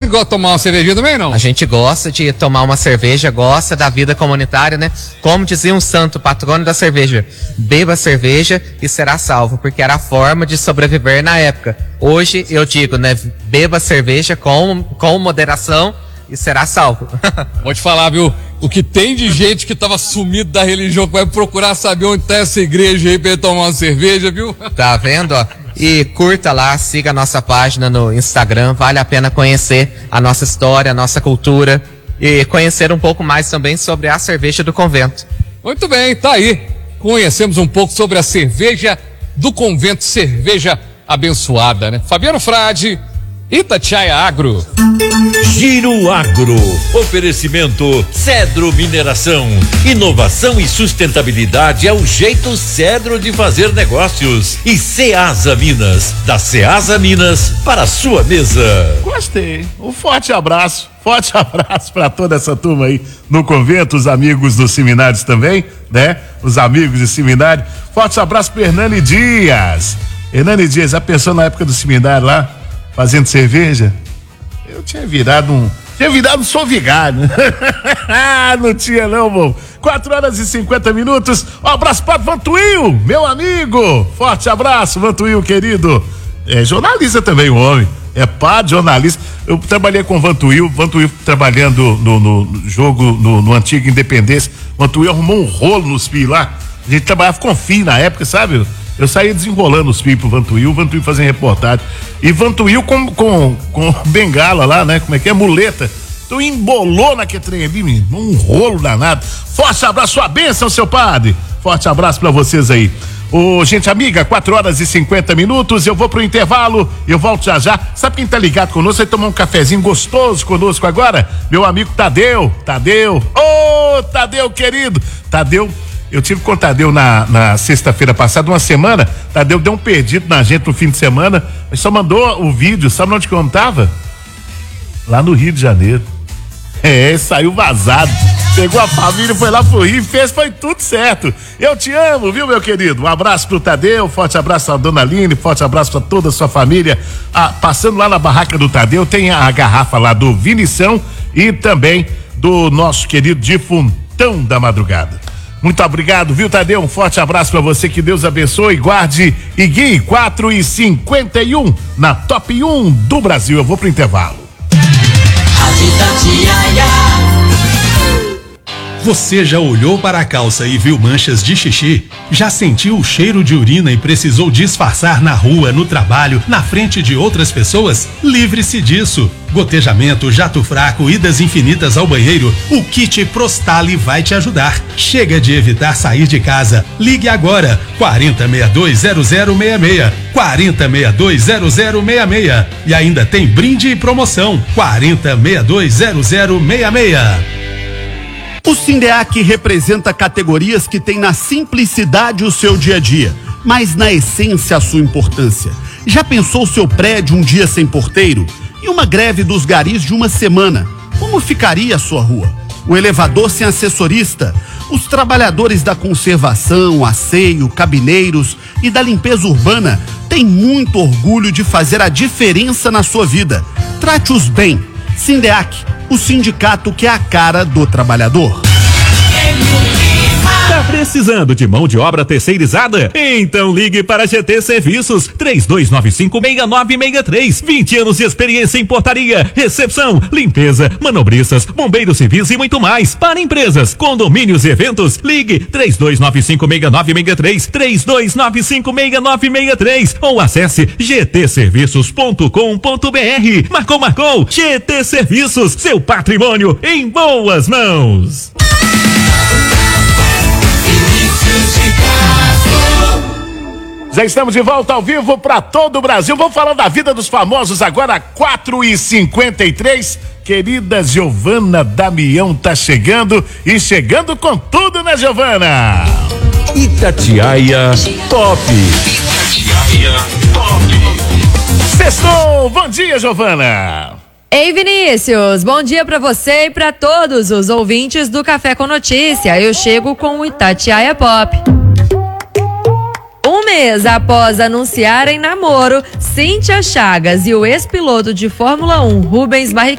gosta de tomar uma cervejinha também, não? A gente gosta de tomar uma cerveja, gosta da vida comunitária, né? Como dizia um santo patrono da cerveja, beba cerveja e será salvo, porque era a forma de sobreviver na época. Hoje eu digo, né? Beba cerveja com moderação e será salvo. Vou te falar, viu? O que tem de gente que tava sumido da religião, que vai procurar saber onde tá essa igreja aí pra ele tomar uma cerveja, viu? Tá vendo, ó? E curta lá, siga a nossa página no Instagram, vale a pena conhecer a nossa história, a nossa cultura e conhecer um pouco mais também sobre a cerveja do convento. Muito bem, tá aí. Conhecemos um pouco sobre a cerveja do convento, cerveja abençoada, né? Fabiano Frade, Itatiaia Agro. Giro Agro, oferecimento Cedro Mineração, inovação e sustentabilidade é o jeito Cedro de fazer negócios. E Ceasa Minas, da Ceasa Minas para a sua mesa. Gostei, um forte abraço para toda essa turma aí no convento, os amigos dos seminários também, né? Os amigos do seminário, forte abraço pro Hernani Dias, já pensou na época do seminário lá, fazendo cerveja? Eu tinha virado um sovigário. Não tinha não, bom. 4h50. Um abraço para Vantuil, meu amigo. Forte abraço, Vantuil, querido. É jornalista também, o homem. É pá, jornalista. Eu trabalhei com o Vantuil trabalhando no jogo, no antigo Independência. Vantuil arrumou um rolo nos fios lá. A gente trabalhava com fio na época, sabe? Eu saía desenrolando os fios pro Vantuil fazendo reportagem. E Vantuil com bengala lá, né? Como é que é? Muleta. Tu embolou naquele trem ali, menino. Um rolo danado. Forte abraço, sua bênção, seu padre. Forte abraço pra vocês aí. Ô, gente amiga, 4h50. Eu vou pro intervalo, eu volto já. Sabe quem tá ligado conosco? Vai tomar um cafezinho gostoso conosco agora? Meu amigo Tadeu. Ô, Tadeu, querido. Tadeu. Eu tive com o Tadeu na sexta-feira passada, uma semana. Tadeu deu um perdido na gente no fim de semana, mas só mandou o vídeo. Sabe onde que eu tava? Lá no Rio de Janeiro. Saiu vazado. Pegou a família, foi lá pro Rio, foi tudo certo. Eu te amo, viu, meu querido? Um abraço pro Tadeu, forte abraço pra dona Aline, forte abraço pra toda a sua família. Passando lá na barraca do Tadeu, tem a garrafa lá do Vinição e também do nosso querido Difuntão da Madrugada. Muito obrigado, viu, Tadeu? Um forte abraço pra você, que Deus abençoe, guarde e guie. 4h51 na Top 1 do Brasil. Eu vou pro intervalo. Você já olhou para a calça e viu manchas de xixi? Já sentiu o cheiro de urina e precisou disfarçar na rua, no trabalho, na frente de outras pessoas? Livre-se disso. Gotejamento, jato fraco, idas infinitas ao banheiro, o kit Prostali vai te ajudar. Chega de evitar sair de casa. Ligue agora, 40620066, 40620066. E ainda tem brinde e promoção, 40620066. O Sindeac representa categorias que têm na simplicidade o seu dia a dia, mas na essência a sua importância. Já pensou seu prédio um dia sem porteiro? E uma greve dos garis de uma semana? Como ficaria a sua rua? O elevador sem assessorista? Os trabalhadores da conservação, asseio, cabineiros e da limpeza urbana têm muito orgulho de fazer a diferença na sua vida. Trate-os bem. Sindeac, o sindicato que é a cara do trabalhador. Tá precisando de mão de obra terceirizada? Então ligue para GT Serviços, 3295-6963. 20 anos de experiência em portaria, recepção, limpeza, manobristas, bombeiros civis e muito mais. Para empresas, condomínios e eventos, ligue 3295-6963, 3295-6963 ou acesse gtserviços.com.br. Marcou, GT Serviços, seu patrimônio em boas mãos. Já estamos de volta ao vivo para todo o Brasil. Vamos falar da vida dos famosos agora, 4h53. Querida Giovana Damião tá chegando e chegando com tudo, né, Giovana? Itatiaia Top. Sextou! Bom dia, Giovana! Ei, Vinícius, bom dia pra você e pra todos os ouvintes do Café com Notícia. Eu chego com o Itatiaia Pop. Um mês após anunciarem namoro, Cíntia Chagas e o ex-piloto de Fórmula 1, Rubens Barrichello,